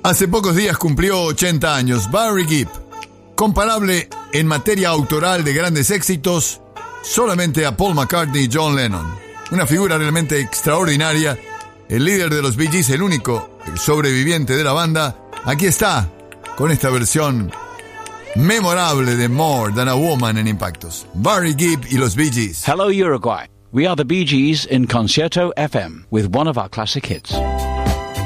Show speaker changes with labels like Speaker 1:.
Speaker 1: Hace pocos días cumplió 80 años Barry Gibb, comparable en materia autoral de grandes éxitos solamente a Paul McCartney y John Lennon. Una figura realmente extraordinaria, el líder de los Bee Gees, el único, el sobreviviente de la banda. Aquí está, con esta versión memorable de More Than a Woman en Impactos. Barry Gibb y los Bee Gees.
Speaker 2: Hello, Uruguay. We are the Bee Gees in Concierto FM with one of our classic hits.